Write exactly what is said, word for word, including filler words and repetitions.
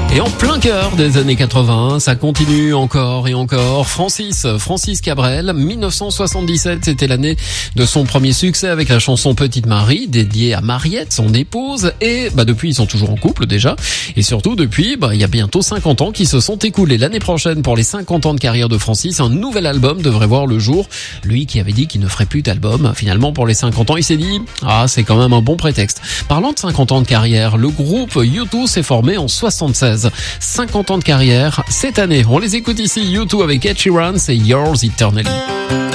Et en plein cœur des années quatre-vingts, ça continue encore et encore. Francis, Francis Cabrel, dix-neuf cent soixante-dix-sept, c'était l'année de son premier succès avec la chanson Petite Marie, dédiée à Mariette, son épouse. Et bah depuis, ils sont toujours en couple déjà. Et surtout, depuis, bah il y a bientôt cinquante ans qui se sont écoulés. L'année prochaine, pour les cinquante ans de carrière de Francis, un nouvel album devrait voir le jour. Lui qui avait dit qu'il ne ferait plus d'album, finalement pour les cinquante ans, il s'est dit « Ah, c'est quand même un bon prétexte ». Parlant de cinquante ans de carrière, le groupe U deux s'est formé en soixante-seize. cinquante ans de carrière cette année. On les écoute ici, U deux avec Ed Sheeran, c'est Yours Eternally.